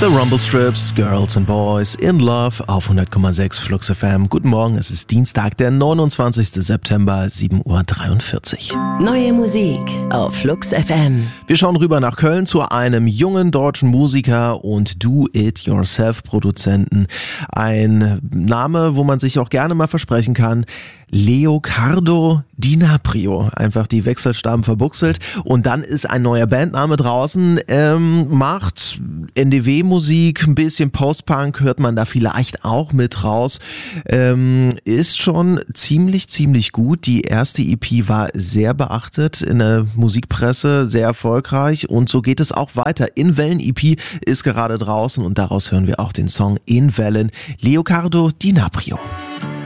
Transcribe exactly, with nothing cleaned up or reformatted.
The Rumble Strips, Girls and Boys in Love auf hundert Komma sechs Flux F M. Guten Morgen, es ist Dienstag, der neunundzwanzigster September, sieben Uhr dreiundvierzig. Neue Musik auf Flux F M. Wir schauen rüber nach Köln zu einem jungen deutschen Musiker und Do-It-Yourself-Produzenten. Ein Name, wo man sich auch gerne mal versprechen kann. Leocardo DiNaprio, einfach die Wechselstaben verbuchselt, und dann ist ein neuer Bandname draußen, ähm, macht N D W-Musik, ein bisschen Post-Punk hört man da vielleicht auch mit raus, ähm, ist schon ziemlich, ziemlich gut. Die erste E P war sehr beachtet in der Musikpresse, sehr erfolgreich, und so geht es auch weiter. In Wellen E P ist gerade draußen und daraus hören wir auch den Song In Wellen, Leocardo DiNaprio.